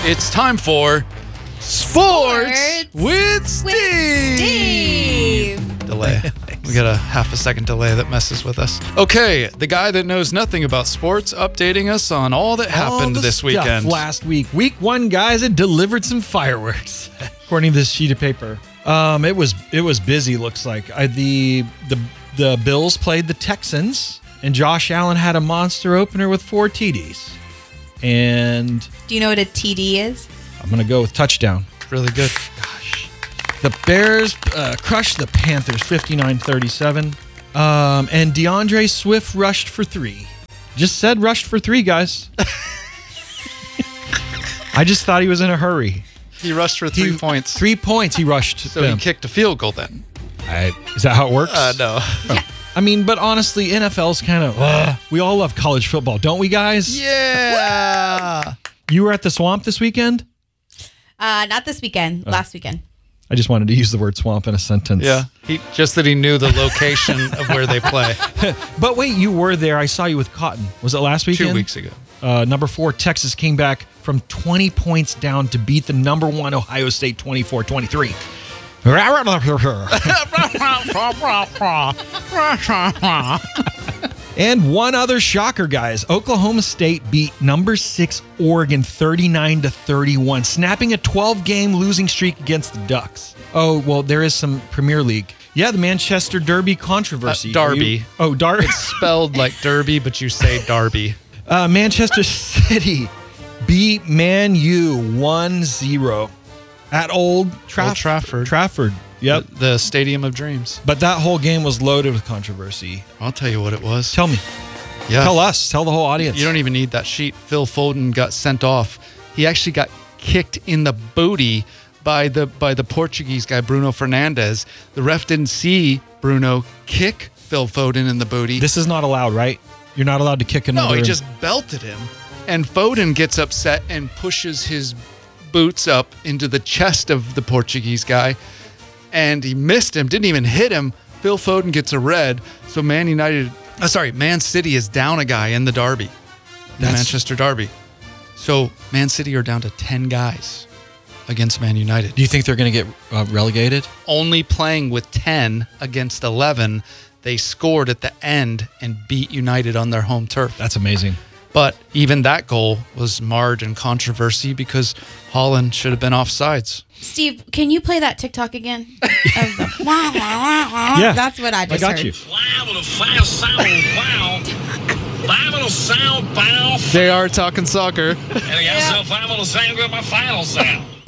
It's time for Sports with Steve. Delay. We got a half a second delay that messes with us. Okay, the guy that knows nothing about sports updating us on all that happened this weekend. Last week. Week 1, guys, it delivered some fireworks, according to this sheet of paper. It was busy, looks like. The Bills played the Texans, and Josh Allen had a monster opener with 4 TDs. And do you know what a TD is? I'm going to go with touchdown. Really good. Gosh. The Bears crushed the Panthers 59-37. And DeAndre Swift rushed for 3. Just said rushed for 3, guys. I just thought he was in a hurry. He rushed for 3 points. 3 points he rushed. So he kicked a field goal then. Is that how it works? No. Yeah. I mean, but honestly, NFL's kind of, we all love college football, don't we, guys? Yeah. You were at the Swamp this weekend? Not this weekend. Last weekend. I just wanted to use the word swamp in a sentence. Yeah. Just that he knew the location of where they play. But wait, you were there. I saw you with Cotton. Was it last weekend? 2 weeks ago. Number 4, Texas came back from 20 points down to beat the number 1 Ohio State 24-23. And one other shocker, guys. Oklahoma State beat number 6 Oregon 39-31, snapping a 12-game losing streak against the Ducks. Oh, well, there is some Premier League. Yeah, the Manchester Derby controversy. Derby. Derby. It's spelled like Derby, but you say Derby. Manchester City beat Man U 1-0 at Old Trafford. Trafford. Yep. The Stadium of Dreams. But that whole game was loaded with controversy. I'll tell you what it was. Tell me. Yeah. Tell us. Tell the whole audience. You don't even need that sheet. Phil Foden got sent off. He actually got kicked in the booty by the Portuguese guy, Bruno Fernandes. The ref didn't see Bruno kick Phil Foden in the booty. This is not allowed, right? You're not allowed to kick another. No, he just belted him. And Foden gets upset and pushes his boots up into the chest of the Portuguese guy. And he missed him, didn't even hit him. Phil Foden gets a red. So Man City is down a guy in the derby. The Manchester Derby. So Man City are down to 10 guys against Man United. Do you think they're going to get relegated? Only playing with 10 against 11, they scored at the end and beat United on their home turf. That's amazing. But even that goal was marred in controversy because Holland should have been offsides. Steve, can you play that TikTok again? Yeah. That's what I just got heard. you. They are talking soccer. And I got so final sound with my final sound.